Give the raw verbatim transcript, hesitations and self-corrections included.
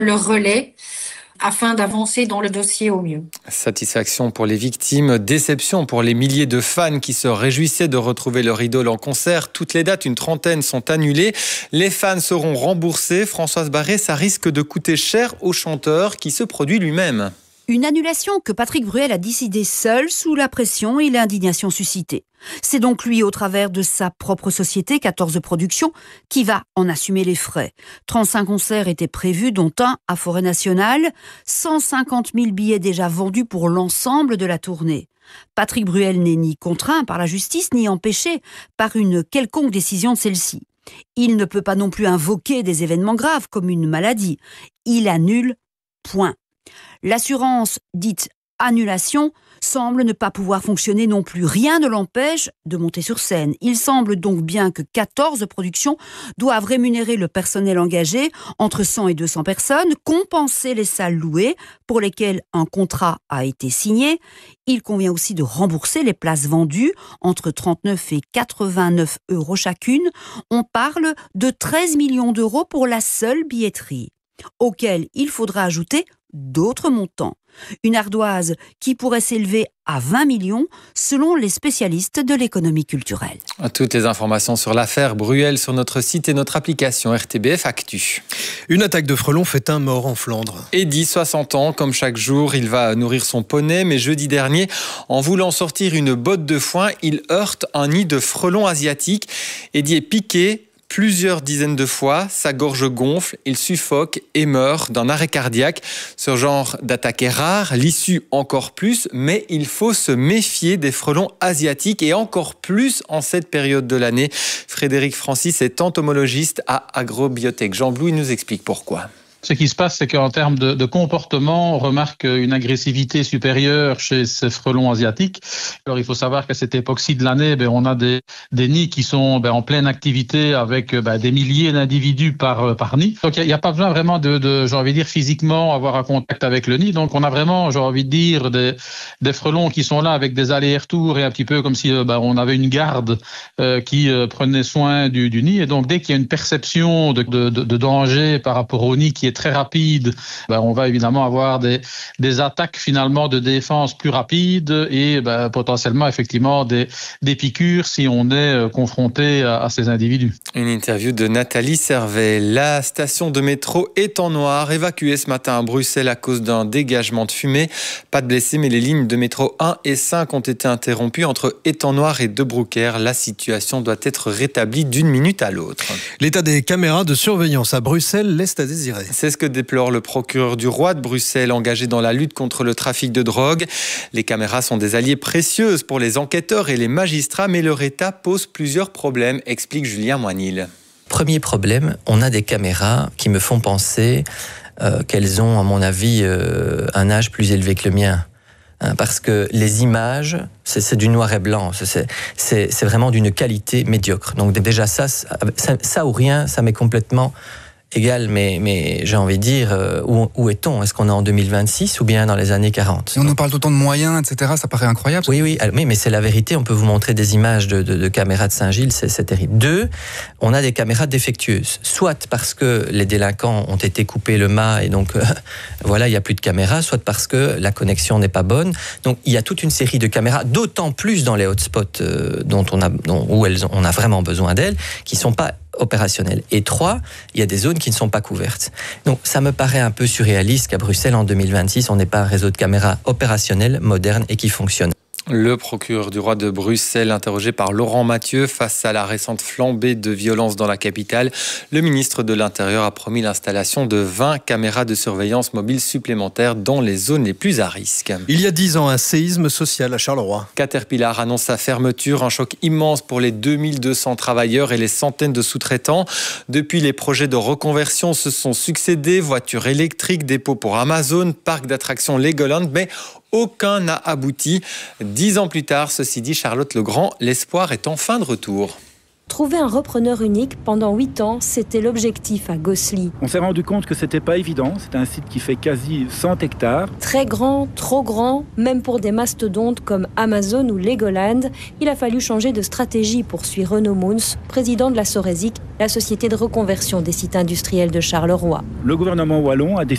le relais afin d'avancer dans le dossier au mieux. Satisfaction pour les victimes, déception pour les milliers de fans qui se réjouissaient de retrouver leur idole en concert. Toutes les dates, une trentaine, sont annulées. Les fans seront remboursés. Françoise Barré, ça risque de coûter cher au chanteur qui se produit lui-même. Une annulation que Patrick Bruel a décidée seul sous la pression et l'indignation suscitée. C'est donc lui, au travers de sa propre société, quatorze Productions, qui va en assumer les frais. trente-cinq concerts étaient prévus, dont un à Forêt Nationale. cent cinquante mille billets déjà vendus pour l'ensemble de la tournée. Patrick Bruel n'est ni contraint par la justice, ni empêché par une quelconque décision de celle-ci. Il ne peut pas non plus invoquer des événements graves comme une maladie. Il annule, point. L'assurance dite annulation semble ne pas pouvoir fonctionner non plus. Rien ne l'empêche de monter sur scène. Il semble donc bien que quatorze Productions doivent rémunérer le personnel engagé entre cent et deux cents personnes, compenser les salles louées pour lesquelles un contrat a été signé. Il convient aussi de rembourser les places vendues entre trente-neuf et quatre-vingt-neuf euros chacune. On parle de treize millions d'euros pour la seule billetterie, auquel il faudra ajouter d'autres montants. Une ardoise qui pourrait s'élever à vingt millions selon les spécialistes de l'économie culturelle. Toutes les informations sur l'affaire Bruel sur notre site et notre application R T B F Actu. Une attaque de frelons fait un mort en Flandre. Eddy, soixante ans, comme chaque jour, il va nourrir son poney, mais jeudi dernier, en voulant sortir une botte de foin, il heurte un nid de frelons asiatiques. Eddy est piqué plusieurs dizaines de fois, sa gorge gonfle, il suffoque et meurt d'un arrêt cardiaque. Ce genre d'attaque est rare, l'issue encore plus, mais il faut se méfier des frelons asiatiques et encore plus en cette période de l'année. Frédéric Francis est entomologiste à Agrobiotech. Jean Blou, il nous explique pourquoi. Ce qui se passe, c'est qu'en termes de, de comportement, on remarque une agressivité supérieure chez ces frelons asiatiques. Alors, il faut savoir qu'à cette époque-ci de l'année, ben, on a des, des nids qui sont ben, en pleine activité avec ben, des milliers d'individus par, par nid. Donc, il n'y a, a pas besoin vraiment de, de, j'ai envie de dire, physiquement avoir un contact avec le nid. Donc, on a vraiment, j'ai envie de dire, des, des frelons qui sont là avec des allers-retours et un petit peu comme si ben, on avait une garde euh, qui euh, prenait soin du, du nid. Et donc, dès qu'il y a une perception de, de, de, de danger par rapport au nid qui est très rapide, ben on va évidemment avoir des, des attaques finalement de défense plus rapides et ben, potentiellement effectivement des, des piqûres si on est confronté à, à ces individus. Une interview de Nathalie Servet. La station de métro est en noir, évacuée ce matin à Bruxelles à cause d'un dégagement de fumée. Pas de blessés, mais les lignes de métro un et cinq ont été interrompues entre Étang-Noir et De Broeckere. La situation doit être rétablie d'une minute à l'autre. L'état des caméras de surveillance à Bruxelles laisse à désirer. C'est ce que déplore le procureur du roi de Bruxelles, engagé dans la lutte contre le trafic de drogue. Les caméras sont des alliés précieuses pour les enquêteurs et les magistrats, mais leur état pose plusieurs problèmes, explique Julien Moinil. Premier problème, on a des caméras qui me font penser euh, qu'elles ont, à mon avis, euh, un âge plus élevé que le mien. Hein, parce que les images, c'est, c'est du noir et blanc, c'est, c'est, c'est vraiment d'une qualité médiocre. Donc déjà ça, ça, ça ou rien, ça m'est complètement égal, mais, mais j'ai envie de dire, euh, où, où est-on ? Est-ce qu'on est en deux mille vingt-six ou bien dans les années quarante ? Et on nous parle tout le temps de moyens, et cetera. Ça paraît incroyable. Oui, oui, mais, mais c'est la vérité. On peut vous montrer des images de, de, de caméras de Saint-Gilles, c'est, c'est terrible. Deux, on a des caméras défectueuses. Soit parce que les délinquants ont été coupés le mât et donc, euh, voilà, il n'y a plus de caméras, soit parce que la connexion n'est pas bonne. Donc, il y a toute une série de caméras, d'autant plus dans les hotspots euh, dont on a, dont, où elles, on a vraiment besoin d'elles, qui ne sont pas opérationnelles. Et trois, il y a des zones qui ne sont pas couvertes. Donc, ça me paraît un peu surréaliste qu'à Bruxelles, en deux mille vingt-six, on n'ait pas un réseau de caméras opérationnel, moderne et qui fonctionne. Le procureur du roi de Bruxelles, interrogé par Laurent Mathieu face à la récente flambée de violence dans la capitale. Le ministre de l'Intérieur a promis l'installation de vingt caméras de surveillance mobiles supplémentaires dans les zones les plus à risque. Il y a dix ans, un séisme social à Charleroi. Caterpillar annonce sa fermeture, un choc immense pour les deux mille deux cents travailleurs et les centaines de sous-traitants. Depuis, les projets de reconversion se sont succédés, voitures électriques, dépôts pour Amazon, parc d'attractions Legoland, mais aucun n'a abouti. Dix ans plus tard, ceci dit, Charlotte Legrand, l'espoir est enfin de retour. Trouver un repreneur unique pendant huit ans, c'était l'objectif à Gosselies. On s'est rendu compte que c'était pas évident. C'est un site qui fait quasi cent hectares. Très grand, trop grand, même pour des mastodontes comme Amazon ou Legoland. Il a fallu changer de stratégie, poursuit Renaud Mouns, président de la Sorésic, la société de reconversion des sites industriels de Charleroi. Le gouvernement wallon a décidé